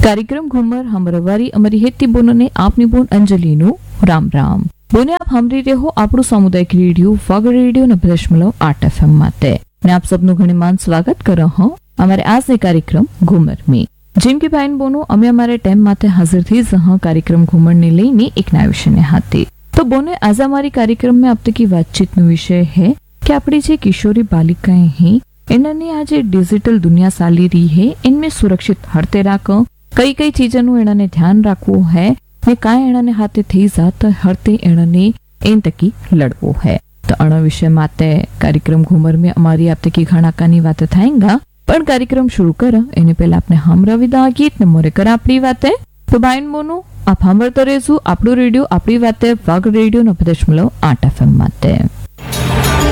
कार्यक्रम घूमर हम रवारी अमरी Haiti bone ने आपनी बोन अंजलि नु राम राम बोने आप हमरी रहो આપણું સામુદાયિક રેડિયો વાગ રેડિયો 90.8 FM માટે ને આપ સબનું ઘણી માન સ્વાગત કરો હો અમારે આજને કાર્યક્રમ ઘુમર में જેમ કે ભાઈન બોનો અમે અમારે ટાઈમ માટે હાજર થઈ જહ કાર્યક્રમ ઘુમર ने લઈને એક નવા વિષય ને હાથે तो बोने आज हमारी कार्यक्रम में अब तक की बातचीत नो विषय है कि अपनी जे किशोरी बालिकाएं हैं इन्होंने आज डिजिटल दुनिया चाली रही है इनमें सुरक्षित हरते राखो कई कई चीजों इन्होंने ध्यान रखवो है ने काय इन्होंने हाथे थी जात हरते इन्होंने इन तकी लड़वो है तो अण विषय माते कार्यक्रम घूमर में हमारी आप तक की घणाकानी बातें थाएंगा पर कार्यक्रम शुरू कर एने पहला अपने हम रविदा गीत ने मोरे कर अपनी बातें तो भाईन बोनो आप સાંભળતો રહેજો આપણું રેડિયો આપણી વાતે વાગ રેડિયો 90.8 FM માટે।